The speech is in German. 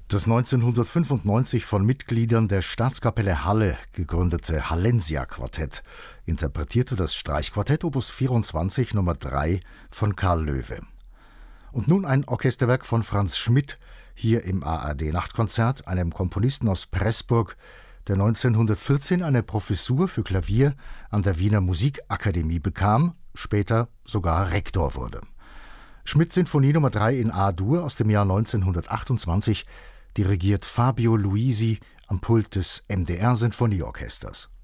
Das 1995 von Mitgliedern der Staatskapelle Halle gegründete Hallensia-Quartett interpretierte das Streichquartett Opus 24 Nummer 3 von Karl Loewe. Und nun ein Orchesterwerk von Franz Schmidt, hier im ARD-Nachtkonzert, einem Komponisten aus Pressburg, der 1914 eine Professur für Klavier an der Wiener Musikakademie bekam, später sogar Rektor wurde. Schmidt Sinfonie Nummer 3 in A-Dur aus dem Jahr 1928, dirigiert Fabio Luisi am Pult des MDR Sinfonieorchesters.